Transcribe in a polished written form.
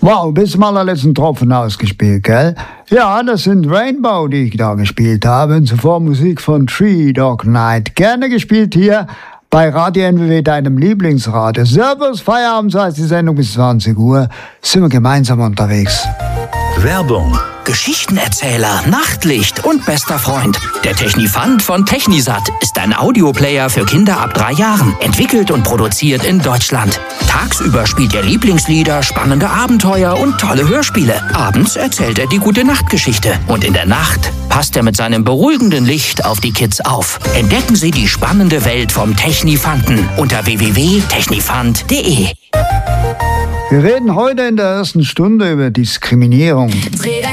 Wow, bis zum allerletzten Tropfen ausgespielt, gell? Ja, das sind Rainbow, die ich da gespielt habe. Und zuvor Musik von Three Dog Night. Gerne gespielt hier bei Radio NWW, deinem Lieblingsradio. Servus, Feierabend, heißt die Sendung bis 20 Uhr. Sind wir gemeinsam unterwegs. Werbung. Geschichtenerzähler, Nachtlicht und bester Freund. Der Technifant von Technisat ist ein Audioplayer für Kinder ab 3 Jahren. Entwickelt und produziert in Deutschland. Tagsüber spielt er Lieblingslieder, spannende Abenteuer und tolle Hörspiele. Abends erzählt er die Gute-Nacht-Geschichte. Und in der Nacht passt er mit seinem beruhigenden Licht auf die Kids auf. Entdecken Sie die spannende Welt vom Technifanten unter www.technifant.de. Wir reden heute in der ersten Stunde über Diskriminierung.